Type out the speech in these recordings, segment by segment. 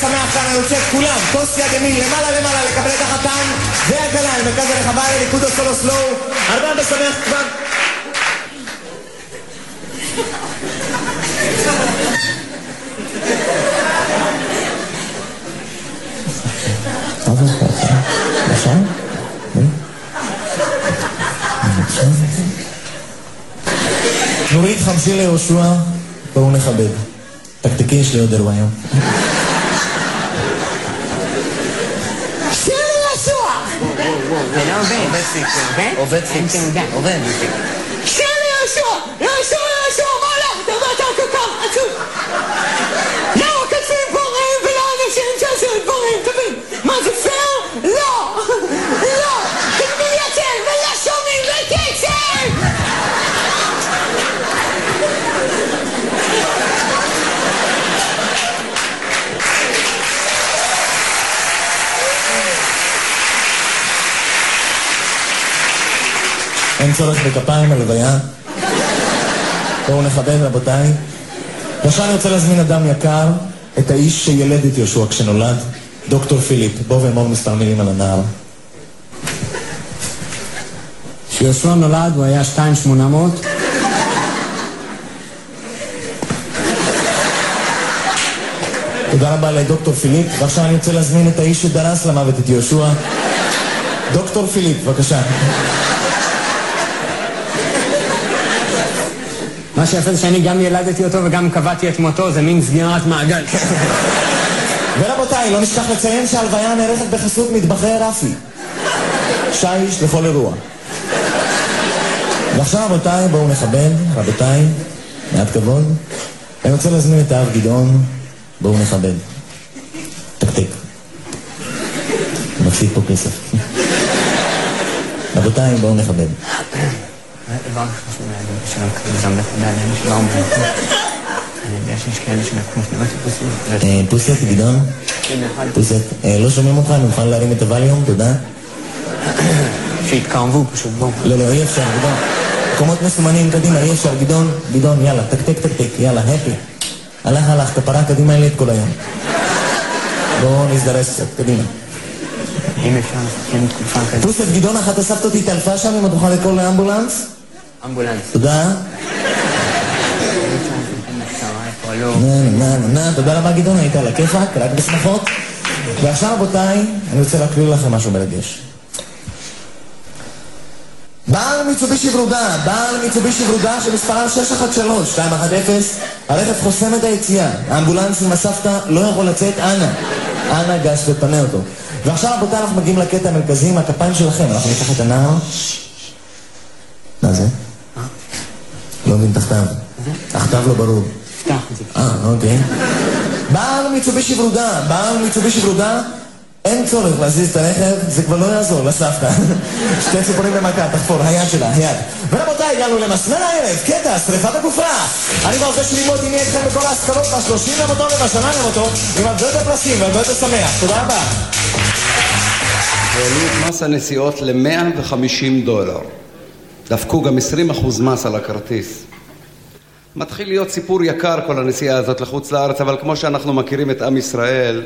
שמח כאן, אני רוצה את כולם, כוס יד ימין, למעלה למעלה, לקבל את החתן והכלה, למרכז הרחבה, לליכוד או סולו סלואו, הרבה שמח כבר. נורית חמשי ליהושע, בואו נכבד. תקתקי, יש לי עוד אירוע היום. שיר ליהושע! זה לא עובד פיקס, עובד. שיר ליהושע! יהושע, מה הולך? דבר אתה כוכב עצוב! למה כתבים דברים ולא אנשים שעשו דברים טובים? מה זה פייר? לא! תגמי יותר ולא שומעים וקצר! אין צורך בכפיים הלוויה. בואו נכבד רבותיי. עכשיו אני רוצה להזמין אדם יקר, את האיש שילד את יהושע כשנולד, דוקטור פיליפ. בואו ואמור מספר מילים על הנער. כשיהושע נולד הוא היה 2,800. תודה רבה לדוקטור פיליפ. ועכשיו אני רוצה להזמין את האיש שדרס למוות את יהושע, דוקטור פיליפ, בבקשה. מה שיפה זה שאני גם ילדתי אותו וגם קבעתי את מותו, זה מין סגירת מעגל. ורבותיי, לא נשכח לציין שההלוויה נערכת בחסות מטבחי רפי. שיש לכל אירוע. ועכשיו רבותיי, בואו נכבד, רבותיי, מעט כבוד. אני רוצה להזמין את האב גדעון, בואו נכבד. תקתק. מפסיד פה כסף. רבותיי, בואו נכבד. דבר חשוב להגיד שלא כזה תודה עליהם שלא אומרים. אני יודע שיש כאלה כמו שנראיתי פוסט. פוסט, גדעון? פוסט. לא שומעים אותך, אני מוכן להרים את הווליום, תודה. שהתקרבו פשוט, בואו. לא, אי אפשר, גדעון. מקומות מסומנים קדימה, אי אפשר, גדעון, יאללה, תקתק, יאללה, הפי. הלך, כפרה, קדימה אין לי את כל היום. בואו נזדרס קצת, קדימה. אם אפשר, כן, תקופה כזה. פוסט, גדעון, אחת אספת אותי תלפה שם, אם את תוכל לקרוא לאמבולנס? אמבולנס. תודה. תודה רבה גדעון, היית על הכיפק, רק בשמחות. ועכשיו רבותיי, אני רוצה להקריא לכם משהו מרגש. בעל מיצובישי ברודה שמספרם 613-210, הרכב חוסם את היציאה, האמבולנס עם הסבתא לא יכול לצאת, אנא גש ופנה אותו. ועכשיו רבותיי אנחנו מגיעים לקטע המרכזי עם הכפיים שלכם, אנחנו ניקח את הנער. מה זה? לא מבין תחתיו. תחתיו לא ברור. תפתח את זה. אוקיי. בעל מיצובישי ברודה, אין צורך להזיז את הרכב, זה כבר לא יעזור לסבתא. שתי ציפורים במכה, תחפור, היד שלה, היד. ורבותיי, הגענו למסמר הערב, קטע, שריפה בגופה. אני רוצה שללמוד עם מי אתכם בכל ההשכלות ב-30 למותו ובשנה למותו, עם הרבה יותר פרסים והרבה יותר שמח. תודה רבה. העלו את מס הנסיעות $150. דפקו גם 20% מס על הכרטיס. מתחיל להיות סיפור יקר כל הנסיעה הזאת לחוץ לארץ, אבל כמו שאנחנו מכירים את עם ישראל,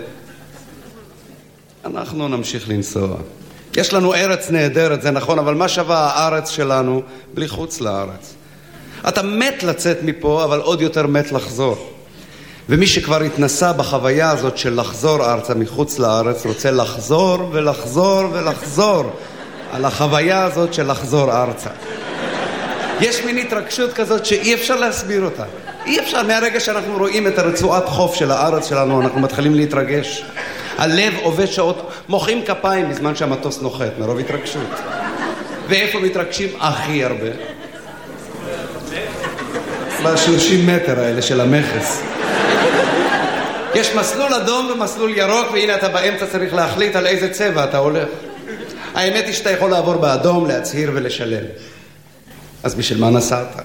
אנחנו נמשיך לנסוע. יש לנו ארץ נהדרת, זה נכון, אבל מה שווה הארץ שלנו בלי חוץ לארץ? אתה מת לצאת מפה, אבל עוד יותר מת לחזור. ומי שכבר התנסה בחוויה הזאת של לחזור ארצה מחוץ לארץ, רוצה לחזור ולחזור על החוויה הזאת של לחזור ארצה. יש מין התרגשות כזאת שאי אפשר להסביר אותה. אי אפשר, מהרגע שאנחנו רואים את הרצועת חוף של הארץ שלנו, אנחנו מתחילים להתרגש. הלב עובד שעות, מוחאים כפיים בזמן שהמטוס נוחת, מרוב התרגשות. ואיפה מתרגשים הכי הרבה? ב-30 מטר האלה של המכס. יש מסלול אדום ומסלול ירוק, והנה אתה באמצע צריך להחליט על איזה צבע אתה הולך. האמת היא שאתה יכול לעבור באדום, להצהיר ולשלם. אז בשביל מה נסעת?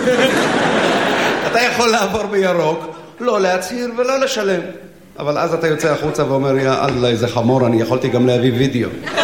אתה יכול לעבור בירוק, לא להצהיר ולא לשלם. אבל אז אתה יוצא החוצה ואומר, יא אללה, איזה חמור, אני יכולתי גם להביא וידאו.